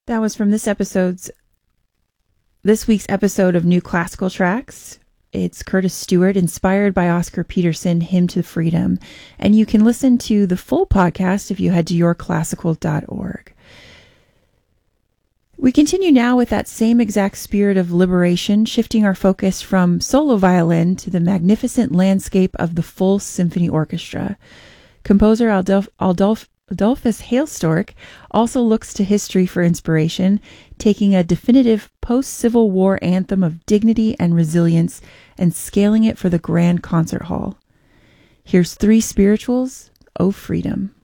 That was from this week's episode of New Classical Tracks. It's Curtis Stewart, inspired by Oscar Peterson, Hymn to Freedom. And you can listen to the full podcast if you head to yourclassical.org. We continue now with that same exact spirit of liberation, shifting our focus from solo violin to the magnificent landscape of the full symphony orchestra. Composer Adolphus Hailstork also looks to history for inspiration, taking a definitive post-Civil War anthem of dignity and resilience and scaling it for the Grand Concert Hall. Here's Three Spirituals, O Freedom.